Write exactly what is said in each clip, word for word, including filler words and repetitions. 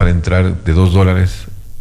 para entrar de dos dólares,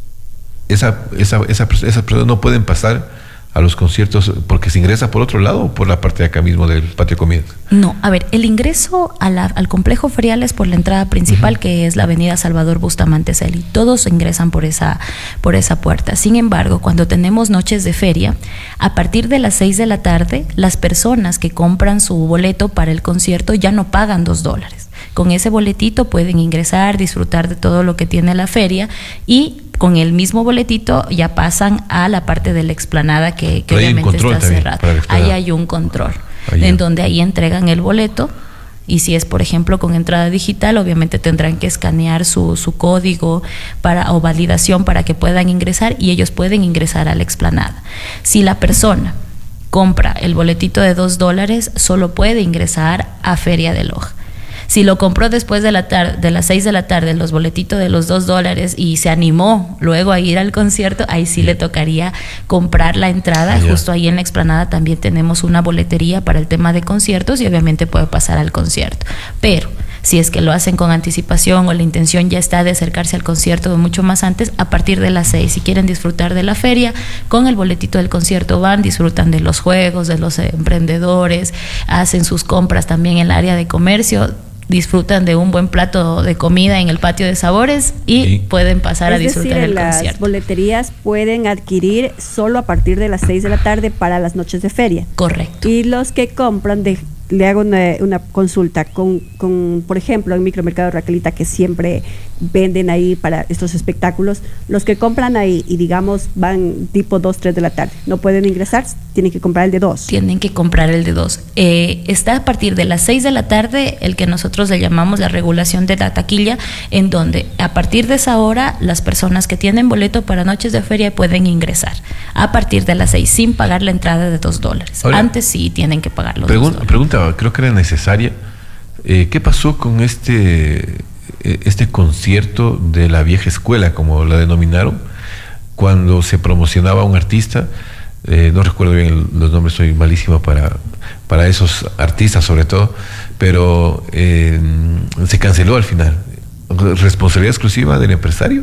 esa, esa, esa, esas personas no pueden pasar a los conciertos porque se ingresa por otro lado o por la parte de acá mismo del patio de comidas. No, a ver, el ingreso a la, al complejo ferial es por la entrada principal, uh-huh. que es la avenida Salvador Bustamante Celi. Todos ingresan por esa, por esa puerta. Sin embargo, cuando tenemos noches de feria, a partir de las seis de la tarde, las personas que compran su boleto para el concierto ya no pagan dos dólares. Con ese boletito pueden ingresar, disfrutar de todo lo que tiene la feria y con el mismo boletito ya pasan a la parte de la explanada que, que obviamente está cerrada. Ahí hay un control, allá. En donde ahí entregan el boleto y si es, por ejemplo, con entrada digital, obviamente tendrán que escanear su, su código para, o validación para que puedan ingresar y ellos pueden ingresar a la explanada. Si la persona compra el boletito de dos dólares, solo puede ingresar a Feria de Loja. Si lo compró después de la tarde, de las seis de la tarde, los boletitos de los dos dólares y se animó luego a ir al concierto, ahí sí le tocaría comprar la entrada. Yeah. Justo ahí en la explanada también tenemos una boletería para el tema de conciertos y obviamente puede pasar al concierto. Pero si es que lo hacen con anticipación o la intención ya está de acercarse al concierto mucho más antes, a partir de las seis, si quieren disfrutar de la feria, con el boletito del concierto van, disfrutan de los juegos, de los emprendedores, hacen sus compras también en el área de comercio, disfrutan de un buen plato de comida en el patio de sabores y sí. pueden pasar es a disfrutar decir, del las concierto. Las boleterías pueden adquirir solo a partir de las seis de la tarde para las noches de feria. Correcto. Y los que compran, de, le hago una, una consulta con, con, por ejemplo, en Micromercado Raquelita, que siempre venden ahí para estos espectáculos, los que compran ahí y digamos van tipo dos, tres de la tarde, no pueden ingresar, tienen que comprar el de dos. Tienen que comprar el de dos. Eh, está a partir de las seis de la tarde el que nosotros le llamamos la regulación de la taquilla, en donde a partir de esa hora las personas que tienen boleto para noches de feria pueden ingresar a partir de las seis sin pagar la entrada de dos dólares. Ahora, antes sí tienen que pagar los pregun- dos dólares. Pregunta, creo que era necesaria. Eh, ¿Qué pasó con este este concierto de la vieja escuela, como la denominaron, cuando se promocionaba a un artista? Eh, no recuerdo bien los nombres, soy malísimo para, para esos artistas sobre todo, pero eh, se canceló al final. ¿Responsabilidad exclusiva del empresario?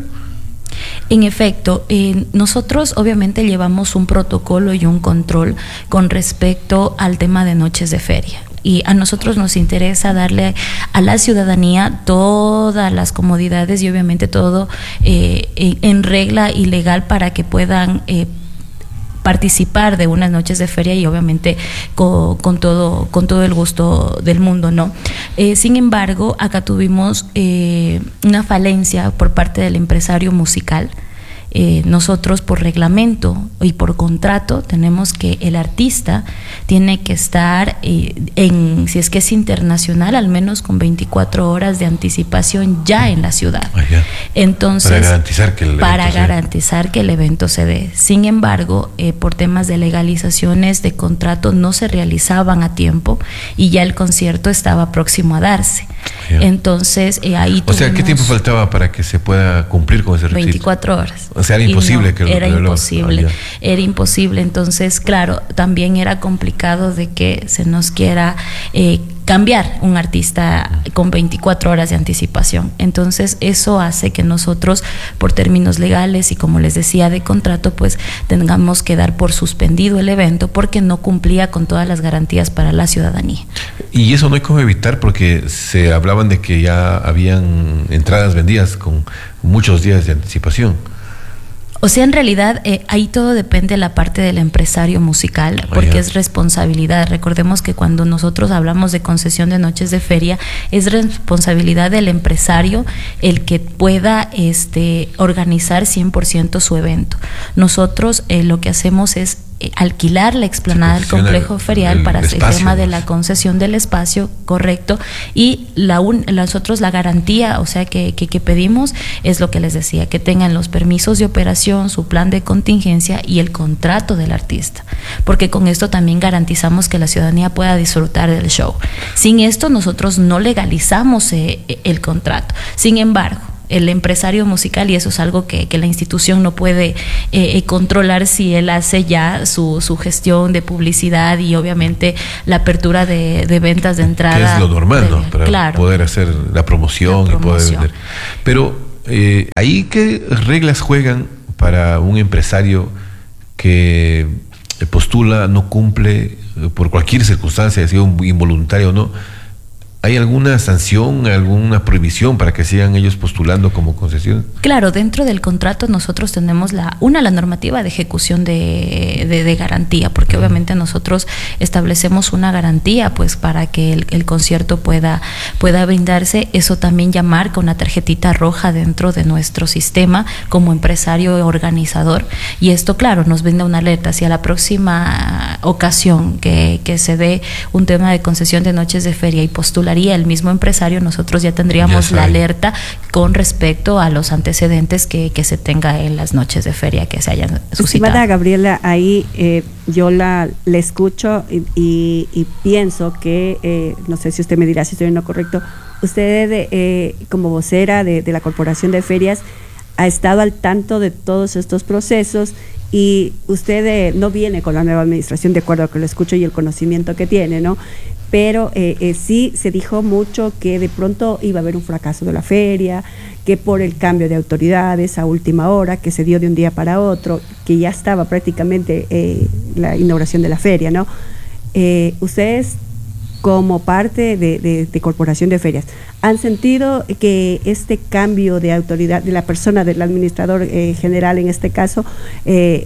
En efecto, eh, nosotros obviamente llevamos un protocolo y un control con respecto al tema de noches de feria. Y a nosotros nos interesa darle a la ciudadanía todas las comodidades y obviamente todo eh, en regla y legal para que puedan eh, participar de unas noches de feria y obviamente con, con todo con todo el gusto del mundo, ¿no? Eh, sin embargo, acá tuvimos eh, una falencia por parte del empresario musical. Eh, nosotros por reglamento y por contrato tenemos que el artista tiene que estar eh, en, si es que es internacional, al menos con veinticuatro horas de anticipación ya en la ciudad. Ah, ya. Entonces, para garantizar que el para evento garantizar se... que el evento se dé. Sin embargo, eh, por temas de legalizaciones de contrato no se realizaban a tiempo y ya el concierto estaba próximo a darse. Ya. Entonces, eh, ahí O sea, ¿qué tiempo faltaba para que se pueda cumplir con ese requisito? veinticuatro horas. O sea, era imposible no, que era lo, lo, imposible, oh, era imposible. Entonces, claro, también era complicado de que se nos quiera eh, cambiar un artista con veinticuatro horas de anticipación. Entonces, eso hace que nosotros, por términos legales y como les decía de contrato, pues tengamos que dar por suspendido el evento porque no cumplía con todas las garantías para la ciudadanía. Y eso no hay cómo evitar porque se hablaban de que ya habían entradas vendidas con muchos días de anticipación. O sea, en realidad eh, ahí todo depende de la parte del empresario musical, porque oh, yeah. es responsabilidad. Recordemos que cuando nosotros hablamos de concesión de noches de feria, es responsabilidad del empresario el que pueda este, organizar cien por ciento su evento. Nosotros eh, lo que hacemos es alquilar la explanada del complejo ferial el, para el, el tema de la concesión del espacio, correcto, y la un, nosotros la garantía, o sea, que, que, que pedimos es lo que les decía, que tengan los permisos de operación, su plan de contingencia y el contrato del artista, porque con esto también garantizamos que la ciudadanía pueda disfrutar del show. Sin esto nosotros no legalizamos eh, el contrato. Sin embargo, el empresario musical, y eso es algo que, que la institución no puede eh, controlar si él hace ya su, su gestión de publicidad y obviamente la apertura de, de ventas de entrada. Que es lo normal, de, ¿no? Para claro, poder hacer la promoción, la promoción y poder vender. Pero eh, ¿ahí qué reglas juegan para un empresario que postula, no cumple eh, por cualquier circunstancia, sea involuntario o no? ¿Hay alguna sanción, alguna prohibición para que sigan ellos postulando como concesión? Claro, dentro del contrato nosotros tenemos la una, la normativa de ejecución de, de, de garantía, porque uh-huh. obviamente nosotros establecemos una garantía pues para que el, el concierto pueda, pueda brindarse. Eso también ya marca una tarjetita roja dentro de nuestro sistema como empresario organizador, y esto, claro, nos brinda una alerta hacia la próxima ocasión que, que se dé un tema de concesión de noches de feria y postular el mismo empresario, nosotros ya tendríamos ya la alerta con respecto a los antecedentes que, que se tenga en las noches de feria que se hayan suscitado. Estimada Gabriela, ahí eh, yo la, la escucho y, y, y pienso que, eh, no sé si usted me dirá si estoy en lo correcto, usted eh, como vocera de, de la Corporación de Ferias ha estado al tanto de todos estos procesos, y usted eh, no viene con la nueva administración, de acuerdo a que lo escucho y el conocimiento que tiene, ¿no? Pero eh, eh, sí se dijo mucho que de pronto iba a haber un fracaso de la feria, que por el cambio de autoridades a última hora, que se dio de un día para otro, que ya estaba prácticamente eh, la inauguración de la feria, ¿no? Eh, ustedes, como parte de, de, de Corporación de Ferias, ¿han sentido que este cambio de autoridad de la persona, del administrador eh, general en este caso, eh,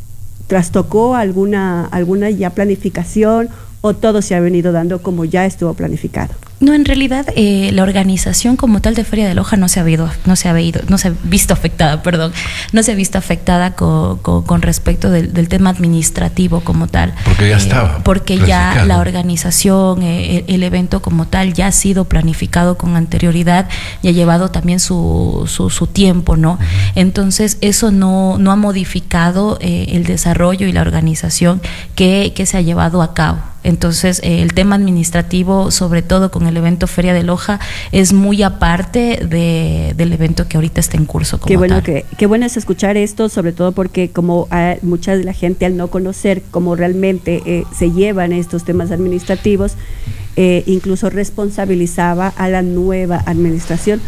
trastocó alguna, alguna ya planificación, o todo se ha venido dando como ya estuvo planificado? No, en realidad eh, la organización como tal de Feria de Loja no se ha habido, no se ha habido, no se ha visto afectada, perdón, no se ha visto afectada con, con, con respecto del, del tema administrativo como tal. Porque ya eh, estaba. Porque ya la organización, eh, el, el evento como tal ya ha sido planificado con anterioridad y ha llevado también su, su, su tiempo, ¿no? Uh-huh. Entonces eso no, no ha modificado eh, el desarrollo y la organización que, que se ha llevado a cabo. Entonces eh, el tema administrativo, sobre todo con el evento Feria de Loja, es muy aparte de, del evento que ahorita está en curso como qué bueno tal. Que, qué bueno es escuchar esto, sobre todo porque como a mucha de la gente, al no conocer cómo realmente eh, se llevan estos temas administrativos, eh, incluso responsabilizaba a la nueva administración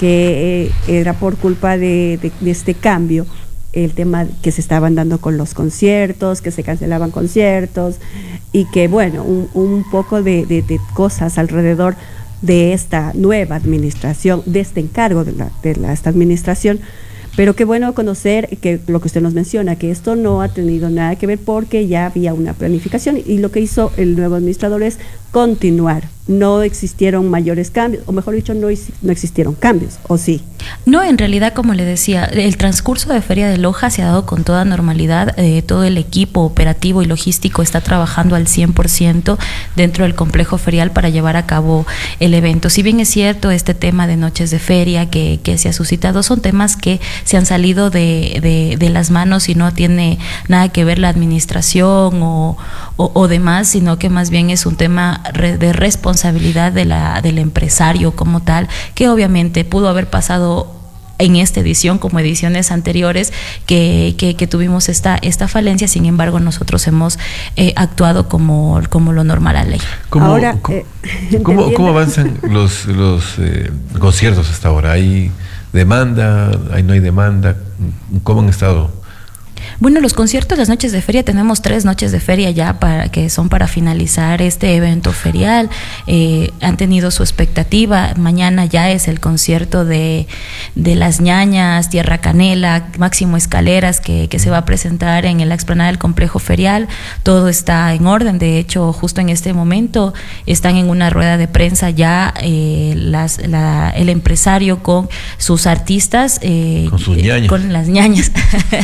que eh, era por culpa de, de, de este cambio, el tema que se estaban dando con los conciertos, que se cancelaban conciertos, y que bueno, un, un poco de, de, de cosas alrededor de esta nueva administración, de este encargo de, la, de la, esta administración. Pero qué bueno conocer que lo que usted nos menciona, que esto no ha tenido nada que ver porque ya había una planificación, y lo que hizo el nuevo administrador es continuar. No existieron mayores cambios, o mejor dicho, no, no existieron cambios, ¿o sí? No, en realidad, como le decía, el transcurso de Feria de Loja se ha dado con toda normalidad. Eh, todo el equipo operativo y logístico está trabajando al cien por ciento dentro del complejo ferial para llevar a cabo el evento. Si bien es cierto, este tema de noches de feria que, que se ha suscitado son temas que se han salido de, de, de las manos y no tiene nada que ver la administración o, o, o demás, sino que más bien es un tema de responsabilidad de la, del empresario como tal, que obviamente pudo haber pasado en esta edición como ediciones anteriores que, que, que tuvimos esta, esta falencia. Sin embargo, nosotros hemos eh, actuado como, como lo normal a ley. ¿Cómo, ahora, ¿cómo, eh, ¿cómo, ¿cómo avanzan los, los eh, conciertos hasta ahora? ¿Hay demanda? ¿Hay, no hay demanda? ¿Cómo han estado? Bueno, los conciertos, las noches de feria, tenemos tres noches de feria ya para que son para finalizar este evento ferial. Eh, han tenido su expectativa. Mañana ya es el concierto de, de Las Ñañas, Tierra Canela, Máximo Escaleras, que, que se va a presentar en la explanada del complejo ferial. Todo está en orden. De hecho, justo en este momento están en una rueda de prensa ya eh, las, la, el empresario con sus artistas, eh, con sus ñañas, con las ñañas,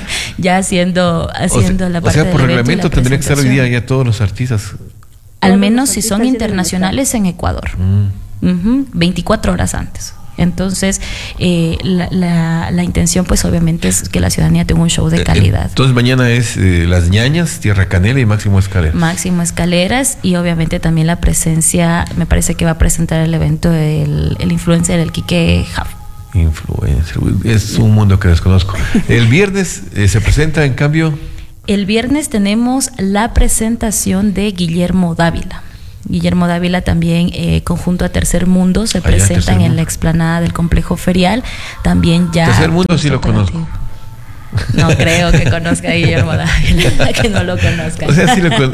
ya haciendo, haciendo o sea, la parte o sea, por del reglamento tendrían que estar hoy día ya todos los artistas. Al menos si son internacionales en Ecuador. Mm. Uh-huh, veinticuatro horas antes. Entonces, eh, la, la, la intención, pues, obviamente, es que la ciudadanía tenga un show de calidad. Entonces, mañana es eh, Las Ñañas, Tierra Canela y Máximo Escaleras. Máximo Escaleras, y obviamente también la presencia, me parece que va a presentar el evento el, el influencer, el Quique Jav. Influencer, es un mundo que desconozco. El viernes eh, se presenta, en cambio. El viernes tenemos la presentación de Guillermo Dávila. Guillermo Dávila también, eh, conjunto a Tercer Mundo, se Allá, presentan Tercer en Mundo. la explanada del complejo ferial. También ya. Tercer Mundo sí lo conozco. No creo que conozca a Guillermo Dávila, que no lo conozca. O sea, sí lo con-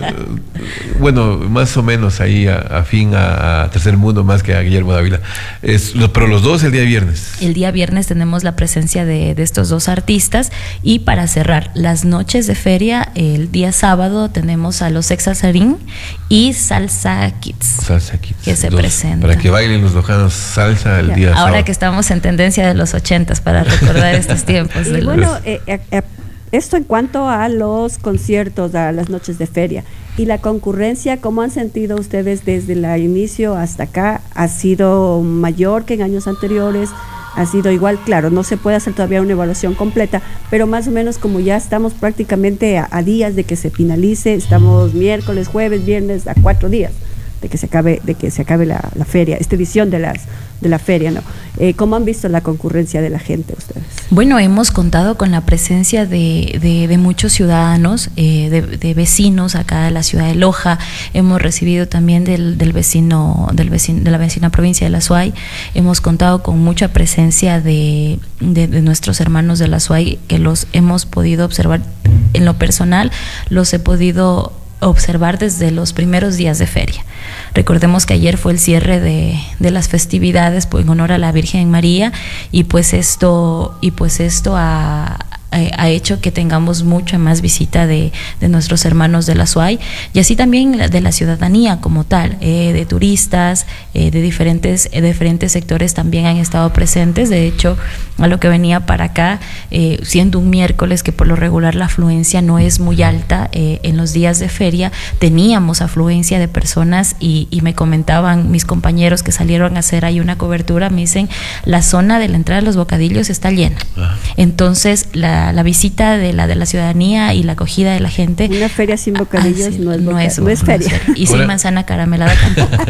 bueno, más o menos ahí a- afín a, a Tercer Mundo más que a Guillermo Dávila. Es, lo- pero los dos el día viernes. El día viernes tenemos la presencia de, de estos dos artistas, y para cerrar las noches de feria, el día sábado tenemos a los Exazarín y Salsa Kids. Salsa Kids. Que se Dos, presentan. Para que bailen los lojanos salsa el Ya. día sábado. Ahora que estamos en tendencia de los ochentas, para recordar estos tiempos. Y de los- bueno, eh, eh, eh, esto en cuanto a los conciertos, a las noches de feria y la concurrencia, ¿cómo han sentido ustedes desde el inicio hasta acá? ¿Ha sido mayor que en años anteriores? ¿Ha sido igual? Claro, no se puede hacer todavía una evaluación completa, pero más o menos como ya estamos prácticamente a, a días de que se finalice, estamos miércoles, jueves, viernes, a cuatro días de que se acabe, de que se acabe la, la feria, esta edición de las de la feria, ¿no? Eh, ¿Cómo han visto la concurrencia de la gente ustedes? Bueno, hemos contado con la presencia de, de, de muchos ciudadanos, eh, de, de vecinos acá de la ciudad de Loja. Hemos recibido también del, del vecino, del vecino, de la vecina provincia de La Suay. Hemos contado con mucha presencia de, de, de nuestros hermanos de La Suay, que los hemos podido observar. En lo personal, los he podido observar desde los primeros días de feria. Recordemos que ayer fue el cierre de, de las festividades, pues, en honor a la Virgen María, y pues esto y pues esto ha, ha hecho que tengamos mucha más visita de, de nuestros hermanos de La Suay, y así también de la ciudadanía como tal, eh, de turistas, eh, de diferentes eh, diferentes sectores también han estado presentes. De hecho, a lo que venía para acá, eh, siendo un miércoles que por lo regular la afluencia no es muy alta, eh, en los días de feria teníamos afluencia de personas, y, y me comentaban mis compañeros que salieron a hacer ahí una cobertura, me dicen, la zona de la entrada de los bocadillos está llena. Ajá. Entonces la, la visita de la de la ciudadanía y la acogida de la gente. Una feria sin bocadillos Ah, sí, no, es no boca- es- no es no es feria. feria. Y sin Ahora- manzana caramelada tampoco.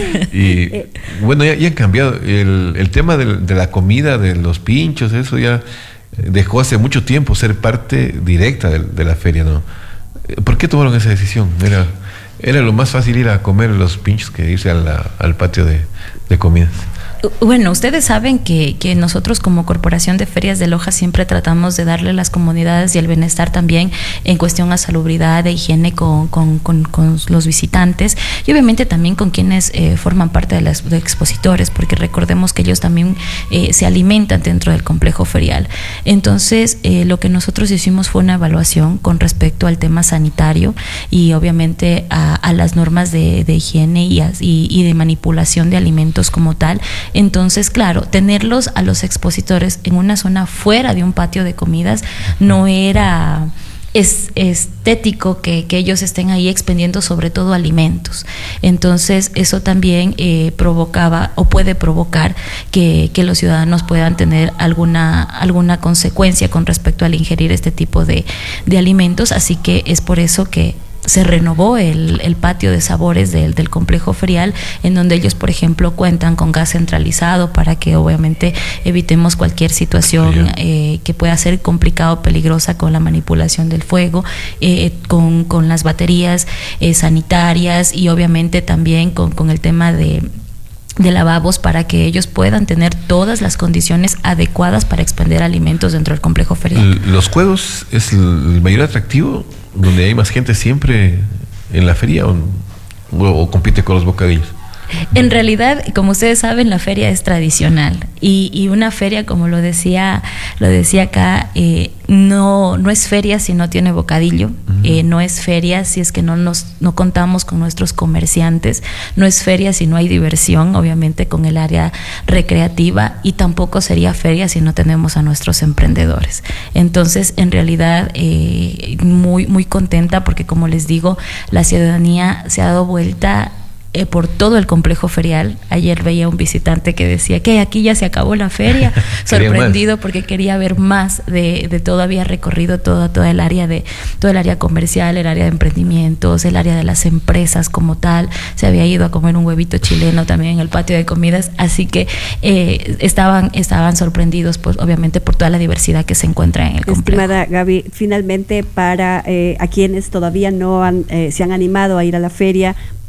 Y bueno, ya, ya han cambiado. El, el tema del- de la comida, de los pinchos, eso ya dejó hace mucho tiempo ser parte directa de, de la feria, ¿no? ¿Por qué tomaron esa decisión? Era, era lo más fácil ir a comer los pinchos que irse a la- al patio de, de comidas. Bueno, ustedes saben que, que nosotros como Corporación de Ferias de Loja siempre tratamos de darle las comodidades y el bienestar también en cuestión a salubridad, de higiene con, con, con, con los visitantes, y obviamente también con quienes eh, forman parte de los de expositores, porque recordemos que ellos también eh, se alimentan dentro del complejo ferial. Entonces, eh, lo que nosotros hicimos fue una evaluación con respecto al tema sanitario y obviamente a, a las normas de, de higiene y, a- y, y de manipulación de alimentos como tal. Entonces, claro, tenerlos a los expositores en una zona fuera de un patio de comidas no era es estético que, que ellos estén ahí expendiendo sobre todo alimentos. Entonces, eso también eh, provocaba o puede provocar que, que los ciudadanos puedan tener alguna, alguna consecuencia con respecto al ingerir este tipo de, de alimentos. Así que es por eso que se renovó el, el patio de sabores del, del complejo ferial, en donde ellos, por ejemplo, cuentan con gas centralizado para que obviamente evitemos cualquier situación eh, que pueda ser complicada o peligrosa con la manipulación del fuego, eh, con, con las baterías eh, sanitarias, y obviamente también con, con el tema de de lavabos, para que ellos puedan tener todas las condiciones adecuadas para expender alimentos dentro del complejo ferial. L- Los juegos es el mayor atractivo, donde hay más gente siempre en la feria, o, o- o compite con los bocadillos. En realidad, como ustedes saben, la feria es tradicional, y, y una feria, como lo decía, lo decía acá, eh, no, no es feria si no tiene bocadillo, uh-huh. eh, no es feria si es que no nos no contamos con nuestros comerciantes, no es feria si no hay diversión, obviamente con el área recreativa, y tampoco sería feria si no tenemos a nuestros emprendedores. Entonces, en realidad, eh, muy, muy contenta, porque como les digo, la ciudadanía se ha dado vuelta Eh, por todo el complejo ferial. Ayer veía un visitante que decía que aquí ya se acabó la feria, sorprendido porque quería ver más de, de todo. Había recorrido todo, toda el área de todo el área comercial, el área de emprendimientos, el área de las empresas como tal. Se había ido a comer un huevito chileno también en el patio de comidas, así que eh, estaban estaban sorprendidos, pues obviamente por toda la diversidad que se encuentra en el complejo. Estimada Gaby, finalmente para eh, a quienes todavía no han, eh, se han animado a ir a la feria,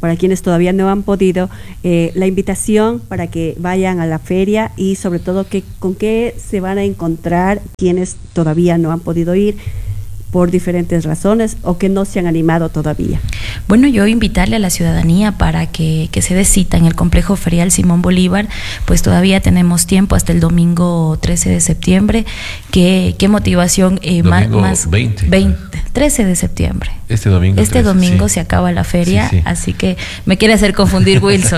para quienes todavía no han podido, eh, la invitación para que vayan a la feria y sobre todo que, con qué se van a encontrar quienes todavía no han podido ir por diferentes razones o que no se han animado todavía. Bueno, yo invitarle a la ciudadanía para que, que se dé cita en el Complejo Ferial Simón Bolívar, pues todavía tenemos tiempo hasta el domingo trece de septiembre. ¿Qué, qué motivación eh, más, más veinte, veinte, trece de septiembre? Este domingo. Este trece, domingo sí. se acaba la feria, sí, sí. Así que me quiere hacer confundir Wilson.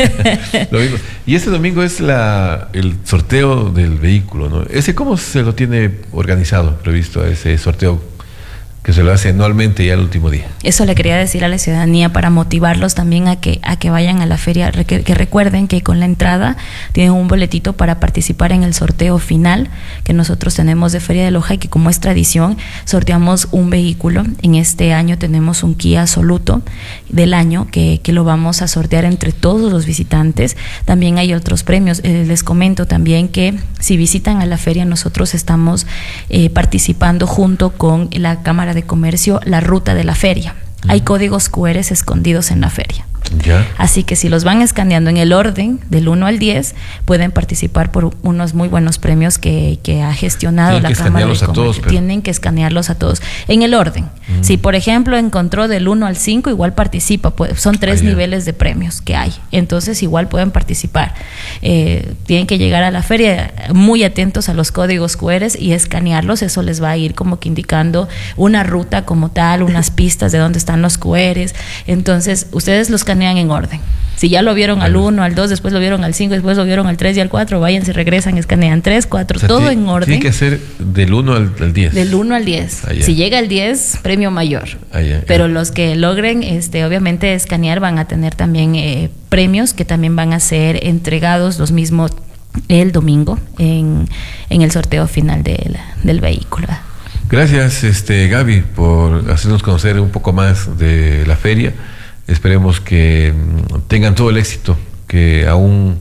Domingo. Y este domingo es la el sorteo del vehículo, ¿no? ¿Ese cómo se lo tiene organizado, previsto, ese sorteo que se lo hace anualmente ya el último día? Eso le quería decir a la ciudadanía para motivarlos también a que, a que vayan a la feria, que, que recuerden que con la entrada tienen un boletito para participar en el sorteo final que nosotros tenemos de Feria de Loja y que, como es tradición, sorteamos un vehículo. En este año tenemos un Kia Soluto del año que, que lo vamos a sortear entre todos los visitantes. También hay otros premios. Eh, les comento también que si visitan a la feria, nosotros estamos eh, participando junto con la Cámara de Comercio la ruta de la feria. Uh-huh. Hay códigos cu erre escondidos en la feria. Ya. Así que si los van escaneando en el orden del uno al diez, pueden participar por unos muy buenos premios que, que ha gestionado la Cámara de Comercio. Todos, pero... Tienen que escanearlos a todos en el orden. Mm. Si, por ejemplo, encontró del uno al cinco, igual participa. Pues, son tres ah, niveles de premios que hay. Entonces, igual pueden participar. Eh, tienen que llegar a la feria muy atentos a los códigos cu erre y escanearlos. Eso les va a ir como que indicando una ruta como tal, unas pistas de dónde están los cu erre. Entonces, ustedes los escanean en orden. Si ya lo vieron al uno, al dos, después lo vieron al cinco, después lo vieron al tres y al cuatro, vayan, se regresan, escanean tres, cuatro, o sea, todo en orden. Tiene que ser del uno al, al diez. Del uno al diez. Ah, si llega al diez, premio mayor. Ah, ya, Pero ya. los que logren, este, obviamente, escanear van a tener también eh, premios que también van a ser entregados los mismos el domingo en, en el sorteo final de la, del vehículo. Gracias, este, Gaby, por hacernos conocer un poco más de la feria. Esperemos que tengan todo el éxito, que aún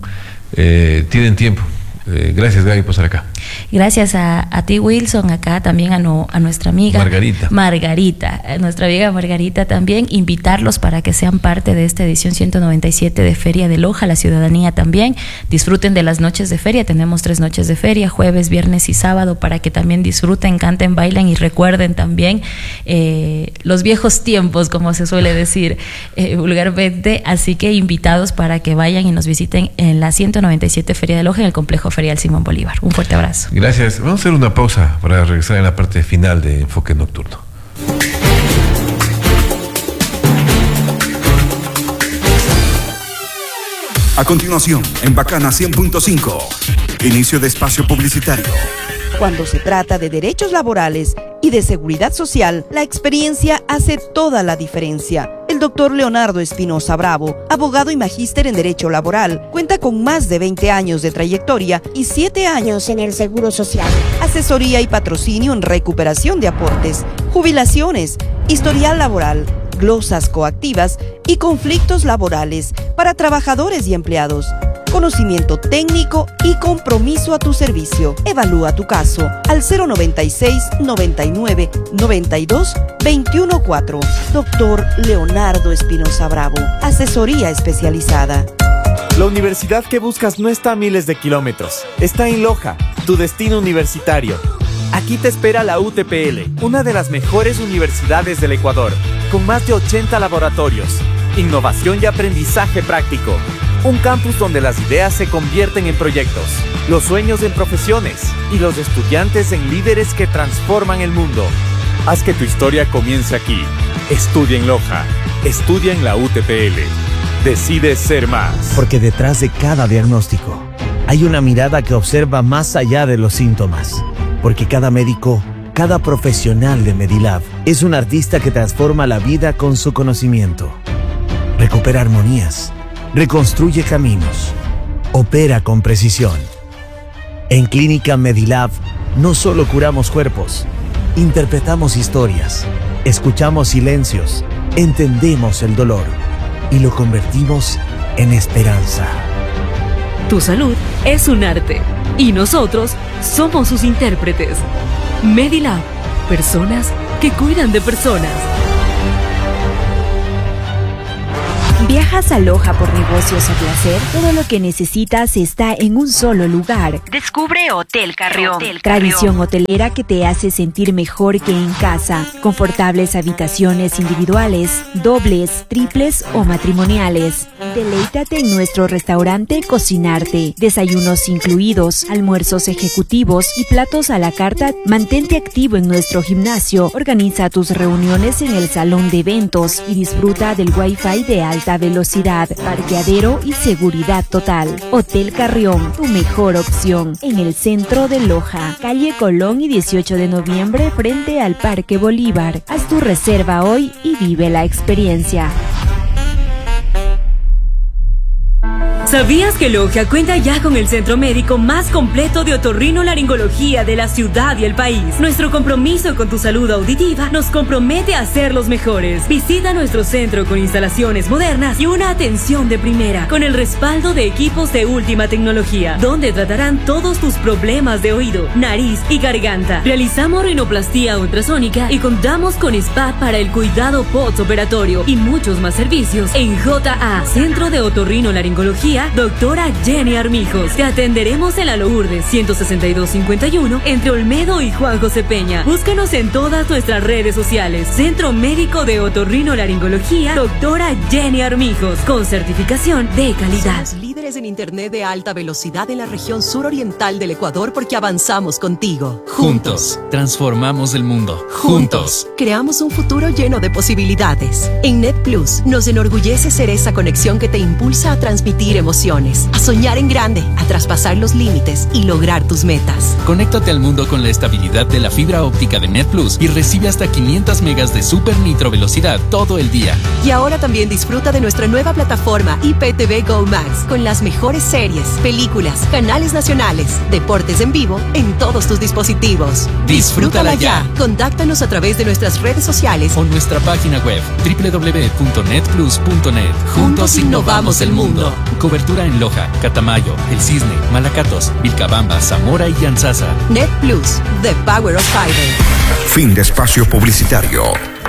eh, tienen tiempo. Eh, gracias, Gaby, por estar acá. Gracias a, a ti, Wilson, acá también a, no, a nuestra amiga Margarita. Margarita, a nuestra amiga Margarita también, invitarlos para que sean parte de esta edición ciento noventa y siete de Feria de Loja, la ciudadanía también, disfruten de las noches de feria, tenemos tres noches de feria, jueves, viernes y sábado, para que también disfruten, canten, bailen y recuerden también eh, los viejos tiempos, como se suele decir eh, vulgarmente, así que invitados para que vayan y nos visiten en la ciento noventa y siete Feria de Loja en el Complejo Ferial Simón Bolívar. Un fuerte abrazo. Gracias. Vamos a hacer una pausa para regresar en la parte final de Enfoque Nocturno. A continuación, en Bacana cien punto cinco, inicio de espacio publicitario. Cuando se trata de derechos laborales y de seguridad social, la experiencia hace toda la diferencia. El doctor Leonardo Espinosa Bravo, abogado y magíster en Derecho Laboral, cuenta con más de veinte años de trayectoria y siete años en el Seguro Social. Asesoría y patrocinio en recuperación de aportes, jubilaciones, historial laboral, glosas coactivas y conflictos laborales para trabajadores y empleados. Conocimiento técnico y compromiso a tu servicio. Evalúa tu caso al cero noventa y seis, noventa y nueve, noventa y dos, veintiuno cuatro. Doctor Leonardo Espinosa Bravo. Asesoría especializada. La universidad que buscas no está a miles de kilómetros. Está en Loja, tu destino universitario. Aquí te espera la U T P L, una de las mejores universidades del Ecuador, con más de ochenta laboratorios, innovación y aprendizaje práctico. Un campus donde las ideas se convierten en proyectos, los sueños en profesiones y los estudiantes en líderes que transforman el mundo. Haz que tu historia comience aquí. Estudia en Loja. Estudia en la U T P L. Decide ser más. Porque detrás de cada diagnóstico hay una mirada que observa más allá de los síntomas. Porque cada médico, cada profesional de Medilab es un artista que transforma la vida con su conocimiento. Recupera armonías. Reconstruye caminos. Opera con precisión. En Clínica Medilab no solo curamos cuerpos, interpretamos historias, escuchamos silencios, entendemos el dolor y lo convertimos en esperanza. Tu salud es un arte y nosotros somos sus intérpretes. Medilab, personas que cuidan de personas. ¿Viajas a Loja por negocios o placer? Todo lo que necesitas está en un solo lugar. Descubre Hotel Carrión. Hotel Carrión. Tradición hotelera que te hace sentir mejor que en casa. Confortables habitaciones individuales, dobles, triples o matrimoniales. Deleítate en nuestro restaurante Cocinarte. Desayunos incluidos, almuerzos ejecutivos y platos a la carta. Mantente activo en nuestro gimnasio. Organiza tus reuniones en el salón de eventos y disfruta del Wi-Fi de alta velocidad, parqueadero y seguridad total. Hotel Carrión, tu mejor opción, en el centro de Loja, calle Colón y dieciocho de noviembre frente al Parque Bolívar. Haz tu reserva hoy y vive la experiencia. ¿Sabías que Loja cuenta ya con el centro médico más completo de otorrinolaringología de la ciudad y el país? Nuestro compromiso con tu salud auditiva nos compromete a ser los mejores. Visita nuestro centro con instalaciones modernas y una atención de primera, con el respaldo de equipos de última tecnología, donde tratarán todos tus problemas de oído, nariz y garganta. Realizamos rinoplastía ultrasónica y contamos con spa para el cuidado postoperatorio y muchos más servicios en J A, Centro de Otorrinolaringología Doctora Jenny Armijos. Te atenderemos en la Lourdes ciento sesenta y dos cincuenta y uno entre Olmedo y Juan José Peña. Búscanos en todas nuestras redes sociales. Centro Médico de Otorrinolaringología Doctora Jenny Armijos, con certificación de calidad. Somos líderes en internet de alta velocidad en la región suroriental del Ecuador porque avanzamos contigo. Juntos transformamos el mundo. Juntos creamos un futuro lleno de posibilidades. En NetPlus nos enorgullece ser esa conexión que te impulsa a transmitir emociones, a soñar en grande, a traspasar los límites y lograr tus metas. Conéctate al mundo con la estabilidad de la fibra óptica de NetPlus y recibe hasta quinientas megas de super nitro velocidad todo el día. Y ahora también disfruta de nuestra nueva plataforma I P T V Go Max con las mejores series, películas, canales nacionales, deportes en vivo en todos tus dispositivos. Disfrútala ya. Contáctanos a través de nuestras redes sociales o nuestra página web doble u doble u doble u punto netplus punto net. Juntos innovamos el mundo. Cobertura en Loja, Catamayo, El Cisne, Malacatos, Vilcabamba, Zamora y Yanzasa. NetPlus, the power of fiber. Fin de espacio publicitario.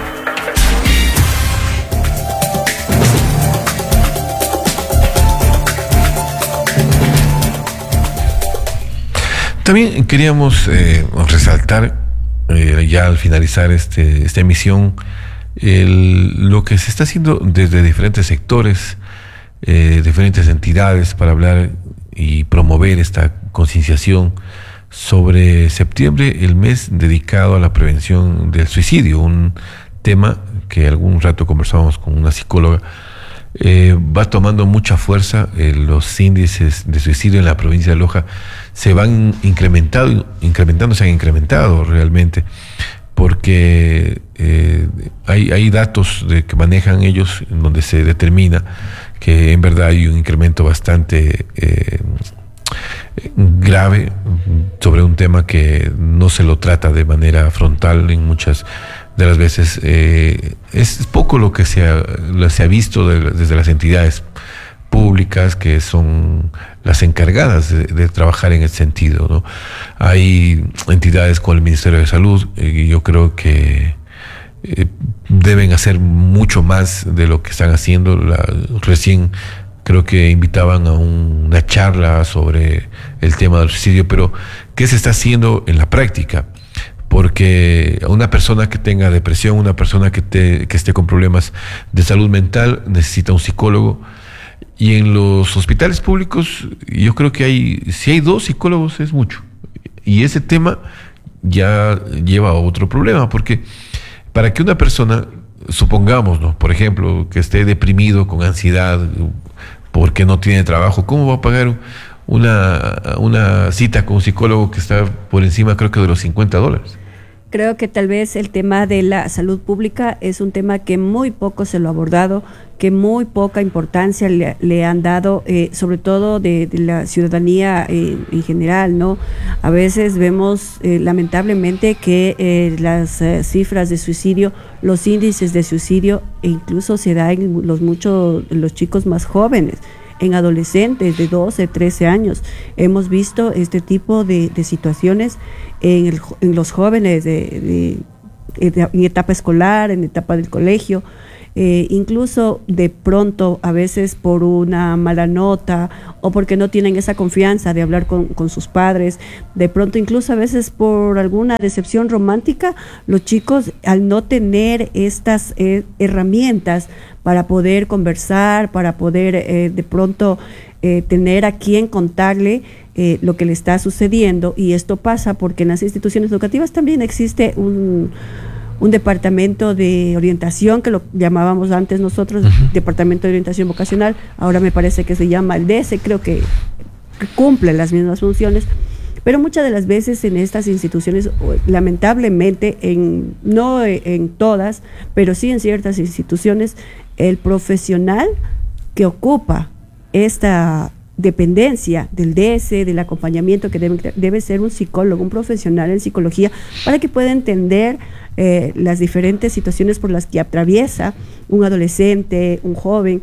También queríamos eh, resaltar, eh, ya al finalizar este, esta emisión, el, lo que se está haciendo desde diferentes sectores, eh, diferentes entidades para hablar y promover esta concienciación sobre septiembre, el mes dedicado a la prevención del suicidio, un tema que algún rato conversábamos con una psicóloga. Eh, va tomando mucha fuerza. Eh, los índices de suicidio en la provincia de Loja se van incrementando, incrementando, se han incrementado realmente, porque eh, hay, hay datos de, que manejan ellos en donde se determina que en verdad hay un incremento bastante eh, grave sobre un tema que no se lo trata de manera frontal en muchas de las veces. Eh, es poco lo que se ha, lo se ha visto de, desde las entidades públicas que son las encargadas de, de trabajar en ese sentido, ¿no? Hay entidades como el Ministerio de Salud, y yo creo que eh, deben hacer mucho más de lo que están haciendo. La, recién creo que invitaban a un, una charla sobre el tema del suicidio, pero ¿qué se está haciendo en la práctica? Porque una persona que tenga depresión, una persona que, te, que esté con problemas de salud mental, necesita un psicólogo. Y en los hospitales públicos, yo creo que hay, si hay dos psicólogos es mucho. Y ese tema ya lleva a otro problema, porque para que una persona, supongamos, ¿no?, por ejemplo, que esté deprimido, con ansiedad, porque no tiene trabajo, ¿cómo va a pagar una, una cita con un psicólogo que está por encima, creo que de los cincuenta dólares? Creo que tal vez el tema de la salud pública es un tema que muy poco se lo ha abordado, que muy poca importancia le, le han dado, eh, sobre todo de, de la ciudadanía eh, en general, ¿no? A veces vemos eh, lamentablemente que eh, las eh, cifras de suicidio, los índices de suicidio, e incluso se da en los muchos, los chicos más jóvenes, en adolescentes de doce, trece años. Hemos visto este tipo de, de situaciones en, el, en los jóvenes de, de en etapa escolar, en etapa del colegio. Eh, incluso de pronto, a veces por una mala nota o porque no tienen esa confianza de hablar con, con sus padres, de pronto incluso a veces por alguna decepción romántica, los chicos al no tener estas eh, herramientas para poder conversar, para poder eh, de pronto eh, tener a quien contarle eh, lo que le está sucediendo, y esto pasa porque en las instituciones educativas también existe un un departamento de orientación, que lo llamábamos antes nosotros, uh-huh. Departamento de Orientación Vocacional, ahora me parece que se llama el D E S E, creo que cumple las mismas funciones, pero muchas de las veces en estas instituciones, lamentablemente, en, no en todas, pero sí en ciertas instituciones, el profesional que ocupa esta dependencia del D E S E, del acompañamiento que debe, debe ser un psicólogo, un profesional en psicología, para que pueda entender eh, las diferentes situaciones por las que atraviesa un adolescente, un joven,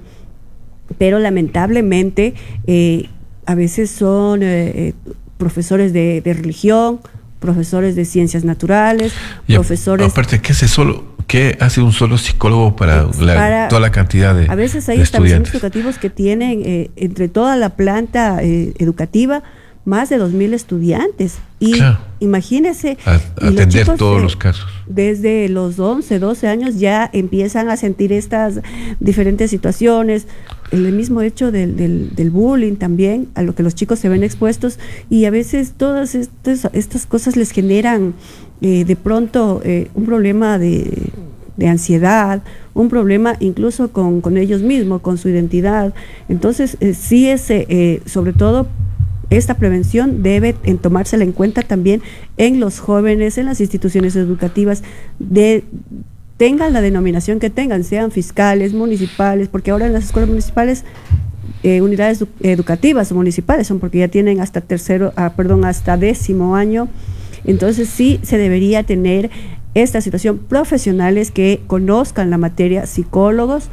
pero lamentablemente eh, a veces son eh, profesores de, de religión, profesores de ciencias naturales, y profesores... Aparte, ¿qué hace solo, qué hace un solo psicólogo para, la, para toda la cantidad de A veces hay de establecimientos educativos que tienen eh, entre toda la planta eh, educativa más de dos mil estudiantes, y claro, imagínese a, atender todos de, los casos. Desde los once, doce años ya empiezan a sentir estas diferentes situaciones, el mismo hecho del, del, del bullying también, a lo que los chicos se ven expuestos, y a veces todas estas, estas cosas les generan eh, de pronto eh, un problema de, de ansiedad, un problema incluso con, con ellos mismos, con su identidad. Entonces eh, sí es eh, sobre todo esta prevención debe en tomársela en cuenta también en los jóvenes, en las instituciones educativas, de tengan la denominación que tengan, sean fiscales, municipales, porque ahora en las escuelas municipales, eh, unidades edu- educativas municipales son porque ya tienen hasta tercero, ah, perdón, hasta décimo año. Entonces sí se debería tener esta situación, profesionales que conozcan la materia, psicólogos,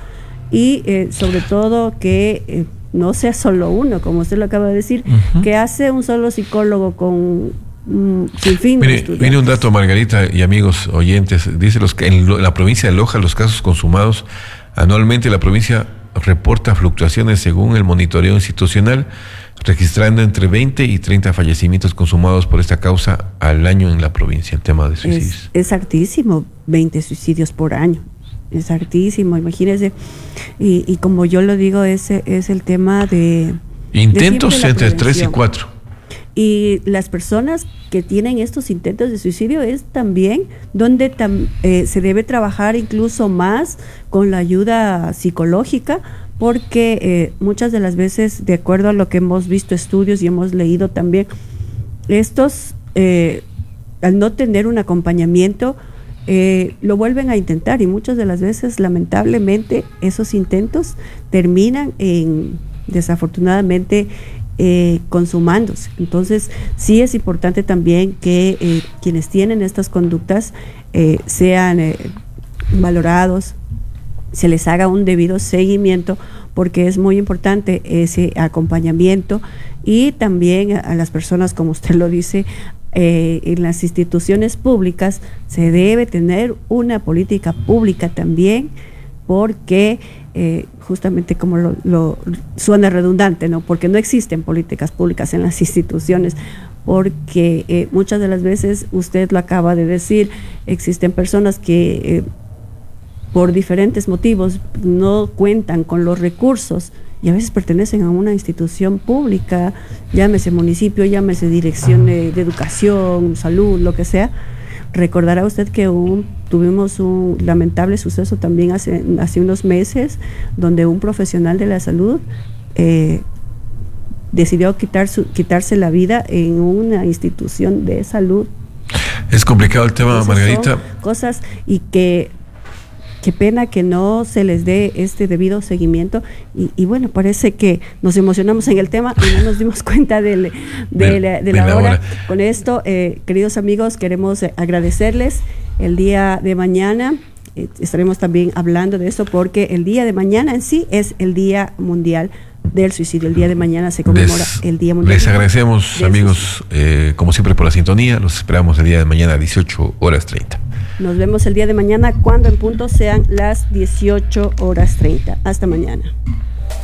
y eh, sobre todo que eh, no sea solo uno, como usted lo acaba de decir, uh-huh. que hace un solo psicólogo con un sinfín de estudiantes. Viene un dato, Margarita y amigos oyentes, dice los que en la provincia de Loja los casos consumados anualmente, la provincia reporta fluctuaciones según el monitoreo institucional, registrando entre veinte y treinta fallecimientos consumados por esta causa al año en la provincia, el tema de suicidios. Es, es altísimo, veinte suicidios por año. Es hartísimo, imagínese, y, y como yo lo digo, ese es el tema de intentos de entre tres y cuatro. Y las personas que tienen estos intentos de suicidio es también donde tam, eh, se debe trabajar incluso más con la ayuda psicológica, porque eh, muchas de las veces, de acuerdo a lo que hemos visto estudios y hemos leído también, estos eh, al no tener un acompañamiento Eh, lo vuelven a intentar, y muchas de las veces lamentablemente esos intentos terminan en desafortunadamente eh, consumándose. Entonces sí es importante también que eh, quienes tienen estas conductas eh, sean eh, valorados, se les haga un debido seguimiento, porque es muy importante ese acompañamiento, y también a, a las personas, como usted lo dice, Eh, en las instituciones públicas se debe tener una política pública también, porque eh, justamente como lo, lo suena redundante, ¿no? Porque no existen políticas públicas en las instituciones, porque eh, muchas de las veces, usted lo acaba de decir, existen personas que eh, por diferentes motivos no cuentan con los recursos, y a veces pertenecen a una institución pública, llámese municipio, llámese dirección de, de educación, salud, lo que sea. Recordará usted que un, tuvimos un lamentable suceso también hace, hace unos meses, donde un profesional de la salud eh, decidió quitar su, quitarse la vida en una institución de salud. Es complicado el tema, Margarita. Cosas, y que qué pena que no se les dé este debido seguimiento, y, y bueno, parece que nos emocionamos en el tema y no nos dimos cuenta de, de, de, la, de la, la hora. hora. Con esto, eh, queridos amigos, queremos eh, agradecerles. El día de mañana eh, estaremos también hablando de eso, porque el día de mañana en sí es el Día Mundial del suicidio. El día de mañana se conmemora Les, el Día Mundial. Les agradecemos, amigos, eh, como siempre, por la sintonía. Los esperamos el día de mañana a dieciocho horas treinta. Nos vemos el día de mañana cuando en punto sean las dieciocho horas treinta. Hasta mañana.